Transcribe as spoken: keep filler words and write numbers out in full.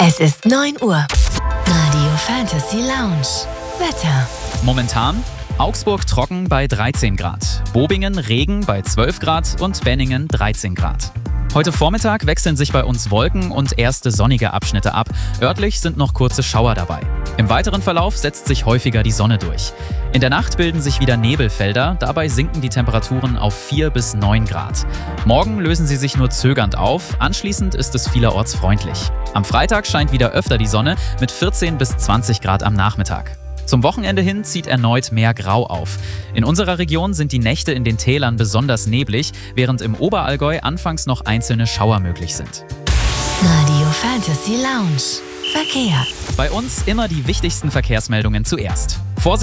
Es ist neun Uhr. Radio Fantasy Lounge. Wetter. Momentan Augsburg trocken bei dreizehn Grad, Bobingen Regen bei zwölf Grad und Benningen dreizehn Grad. Heute Vormittag wechseln sich bei uns Wolken und erste sonnige Abschnitte ab. Örtlich sind noch kurze Schauer dabei. Im weiteren Verlauf setzt sich häufiger die Sonne durch. In der Nacht bilden sich wieder Nebelfelder, dabei sinken die Temperaturen auf vier bis neun Grad. Morgen lösen sie sich nur zögernd auf, anschließend ist es vielerorts freundlich. Am Freitag scheint wieder öfter die Sonne mit vierzehn bis zwanzig Grad am Nachmittag. Zum Wochenende hin zieht erneut mehr Grau auf. In unserer Region sind die Nächte in den Tälern besonders neblig, während im Oberallgäu anfangs noch einzelne Schauer möglich sind. Radio Fantasy Lounge. Verkehr. Bei uns immer die wichtigsten Verkehrsmeldungen zuerst.